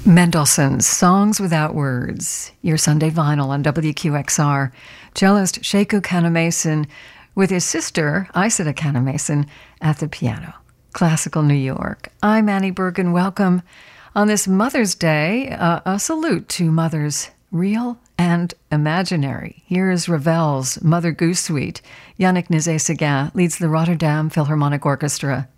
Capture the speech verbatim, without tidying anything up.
Mendelssohn's Songs Without Words, your Sunday vinyl on W Q X R. Cellist Sheku Kannamason with his sister, Isida Kannamason, at the piano. Classical New York. I'm Annie Bergen. Welcome on this Mother's Day. Uh, a salute to mothers, real and imaginary. Here is Ravel's Mother Goose Suite. Yannick Nézet-Séguin leads the Rotterdam Philharmonic Orchestra.